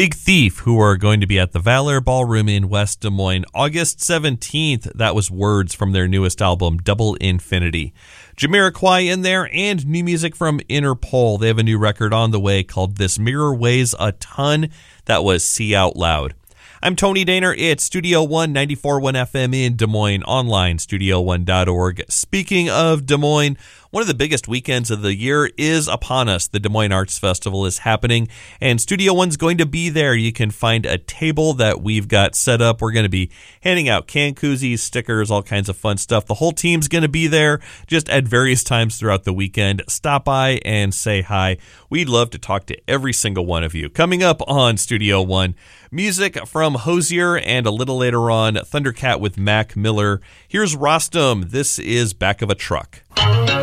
Big Thief, who are going to be at the Valor Ballroom in West Des Moines August 17th. That was Words from their newest album, Double Infinity. Jamiroquai in there, and new music from Interpol. They have a new record on the way called This Mirror Weighs a Ton. That was See Out Loud. I'm Tony Daner. It's Studio One, 94.1 FM in Des Moines, online, studio1.org. Speaking of Des Moines, one of the biggest weekends of the year is upon us. The Des Moines Arts Festival is happening, and Studio One's going to be there. You can find a table that we've got set up. We're going to be handing out can koozies, stickers, all kinds of fun stuff. The whole team's going to be there just at various times throughout the weekend. Stop by and say hi. We'd love to talk to every single one of you. Coming up on Studio One, music from Hozier, and a little later on, Thundercat with Mac Miller. Here's Rostam. This is Back of a Truck.